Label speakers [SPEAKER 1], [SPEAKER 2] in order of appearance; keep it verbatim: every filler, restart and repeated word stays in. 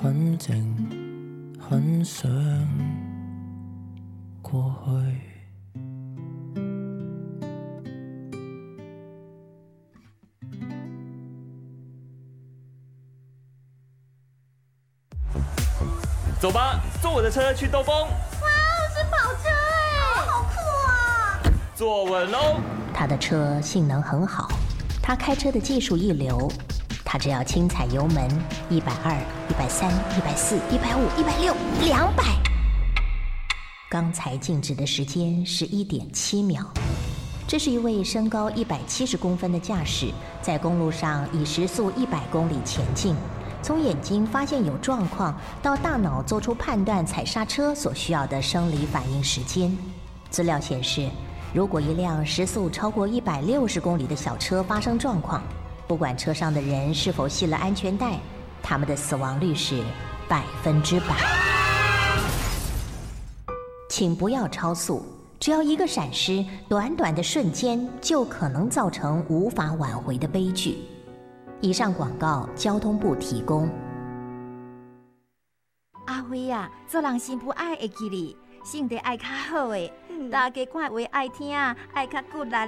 [SPEAKER 1] 很静，很想过去。
[SPEAKER 2] 走吧，坐我的车去兜风。哇，
[SPEAKER 3] 是跑车哎，好酷啊！
[SPEAKER 2] 坐稳喽。
[SPEAKER 4] 他的车性能很好，他开车的技术一流，他只要轻踩油门，一百二、一百三、一百四、一百五、一百六、两百。刚才静止的时间是一点七秒。这是一位身高一百七十公分的驾驶，在公路上以时速一百公里前进。从眼睛发现有状况，到大脑做出判断踩刹车所需要的生理反应时间。资料显示，如果一辆时速超过一百六十公里的小车发生状况，不管车上的人是否系了安全带，他们的死亡率是百分之百。请不要超速，只要一个闪失，短短的瞬间就可能造成无法挽回的悲剧。以上广告，交通部提供。
[SPEAKER 3] 阿辉啊，做人幸福爱会记哩，性格爱较好诶，大家看话爱听，爱较骨力。